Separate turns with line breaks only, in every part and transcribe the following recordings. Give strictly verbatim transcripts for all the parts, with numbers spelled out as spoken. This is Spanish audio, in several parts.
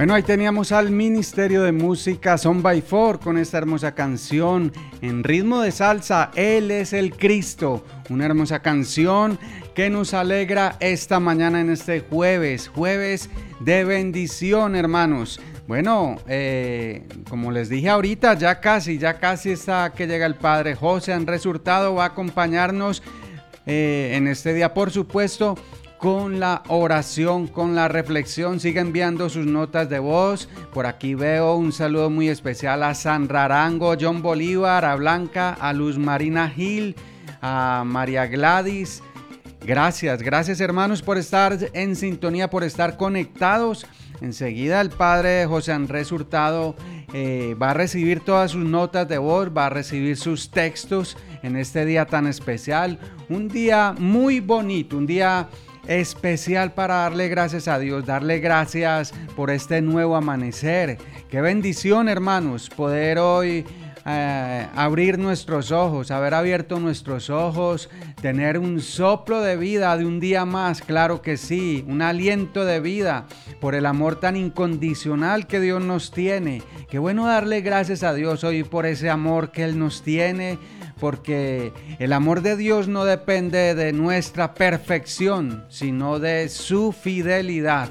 Bueno, ahí teníamos al Ministerio de Música Son by Four con esta hermosa canción en ritmo de salsa, Él es el Cristo. Una hermosa canción que nos alegra esta mañana en este jueves, jueves de bendición, hermanos. Bueno, eh, como les dije ahorita, ya casi, ya casi está que llega el Padre José Andrés Hurtado, va a acompañarnos eh, en este día, por supuesto, con la oración, con la reflexión. Sigue enviando sus notas de voz. Por aquí veo un saludo muy especial a Sandra Arango, John Bolívar, a Blanca, a Luz Marina Gil, a María Gladys. Gracias, gracias hermanos por estar en sintonía, por estar conectados. Enseguida el Padre José Andrés Hurtado eh, va a recibir todas sus notas de voz, va a recibir sus textos en este día tan especial. Un día muy bonito, un día especial para darle gracias a Dios, darle gracias por este nuevo amanecer. Qué bendición, hermanos, poder hoy eh, abrir nuestros ojos, haber abierto nuestros ojos, tener un soplo de vida de un día más, claro que sí, un aliento de vida por el amor tan incondicional que Dios nos tiene. Qué bueno darle gracias a Dios hoy por ese amor que Él nos tiene, porque el amor de Dios no depende de nuestra perfección, sino de su fidelidad.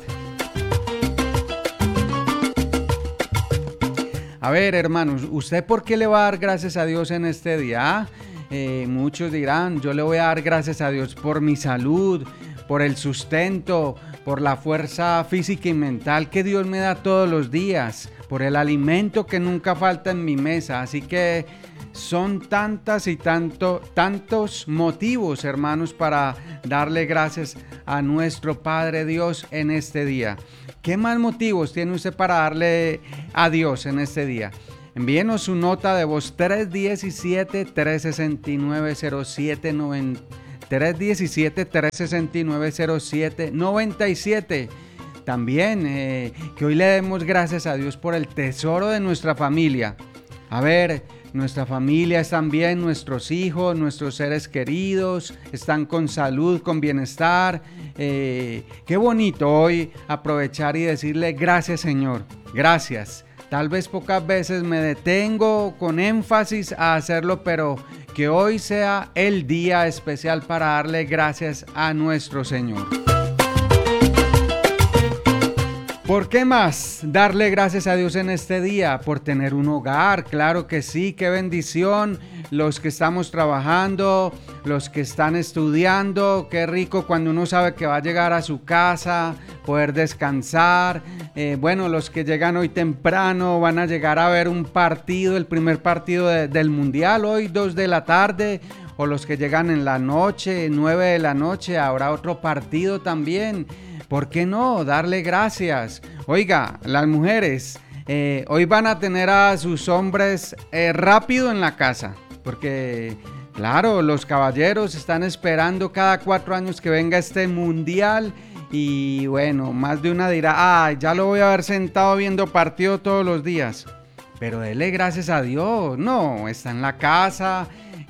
A ver, hermanos, ¿usted por qué le va a dar gracias a Dios en este día? Eh, muchos dirán, yo le voy a dar gracias a Dios por mi salud, por el sustento, por la fuerza física y mental que Dios me da todos los días, por el alimento que nunca falta en mi mesa. Así que son tantas y tanto, tantos motivos, hermanos, para darle gracias a nuestro Padre Dios en este día. ¿Qué más motivos tiene usted para darle a Dios en este día? Envíenos su nota de voz tres uno siete, tres seis nueve, cero siete nueve tres uno siete, tres seis nueve, cero siete nueve siete. También eh, que hoy le demos gracias a Dios por el tesoro de nuestra familia. A ver, nuestra familia están bien, nuestros hijos, nuestros seres queridos, están con salud, con bienestar. Eh, qué bonito hoy aprovechar y decirle gracias, Señor, gracias. Tal vez pocas veces me detengo con énfasis a hacerlo, pero que hoy sea el día especial para darle gracias a nuestro Señor. ¿Por qué más darle gracias a Dios en este día? Por tener un hogar, claro que sí, qué bendición. Los que estamos trabajando, los que están estudiando, qué rico cuando uno sabe que va a llegar a su casa, poder descansar. Eh, bueno, los que llegan hoy temprano van a llegar a ver un partido, el primer partido de, del Mundial, hoy dos de la tarde. O los que llegan en la noche, nueve de la noche, habrá otro partido también. ¿Por qué no? Darle gracias. Oiga, las mujeres eh, hoy van a tener a sus hombres eh, rápido en la casa. Porque, claro, los caballeros están esperando cada cuatro años que venga este mundial. Y bueno, más de una dirá, ay, ya lo voy a ver sentado viendo partido todos los días. Pero dele gracias a Dios. No, está en la casa.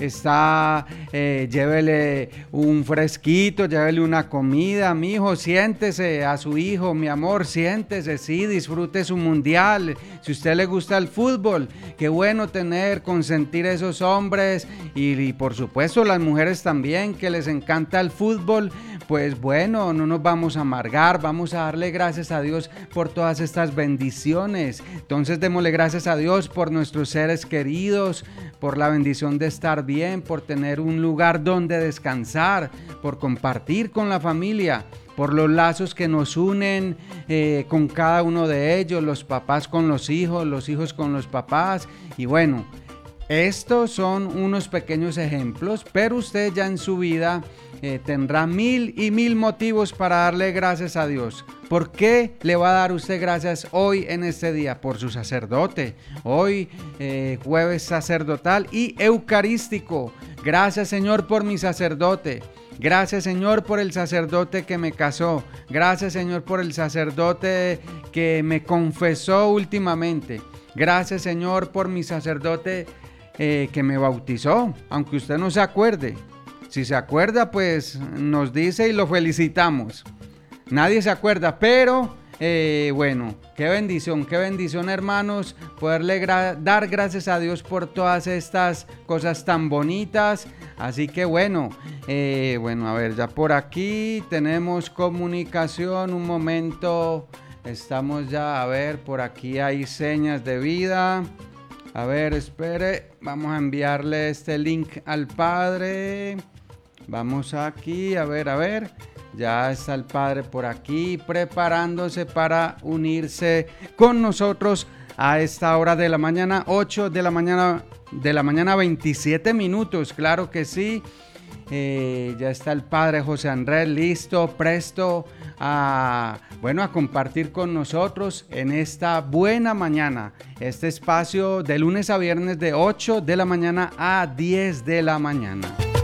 Está, eh, llévele un fresquito, llévele una comida, mi hijo, siéntese, a su hijo, mi amor, siéntese, sí, disfrute su mundial. Si a usted le gusta el fútbol, qué bueno tener, consentir a esos hombres y, y por supuesto las mujeres también, que les encanta el fútbol. Pues bueno, no nos vamos a amargar, vamos a darle gracias a Dios por todas estas bendiciones. Entonces démosle gracias a Dios por nuestros seres queridos, por la bendición de estar bien, por tener un lugar donde descansar, por compartir con la familia, por los lazos que nos unen eh, con cada uno de ellos, los papás con los hijos, los hijos con los papás. Y bueno, estos son unos pequeños ejemplos, pero usted ya en su vida eh, tendrá mil y mil motivos para darle gracias a Dios. ¿Por qué le va a dar usted gracias hoy en este día? Por su sacerdote. Hoy eh, jueves sacerdotal y eucarístico. Gracias, Señor, por mi sacerdote. Gracias, Señor, por el sacerdote que me casó. Gracias, Señor, por el sacerdote que me confesó últimamente. Gracias, Señor, por mi sacerdote eh, que me bautizó, aunque usted no se acuerde. Si se acuerda, pues nos dice y lo felicitamos. Nadie se acuerda, pero eh, bueno, qué bendición, qué bendición, hermanos, poderle gra- dar gracias a Dios por todas estas cosas tan bonitas. Así que bueno, eh, bueno, a ver, ya por aquí tenemos comunicación, un momento, estamos ya, a ver, por aquí hay señas de vida. A ver, espere, vamos a enviarle este link al Padre. Vamos aquí, a ver, a ver. Ya está el Padre por aquí preparándose para unirse con nosotros a esta hora de la mañana, ocho de la mañana, de la mañana veintisiete minutos, claro que sí. Eh, ya está el Padre José Andrés listo, presto a, bueno, a compartir con nosotros en esta buena mañana, este espacio de lunes a viernes de ocho de la mañana a diez de la mañana.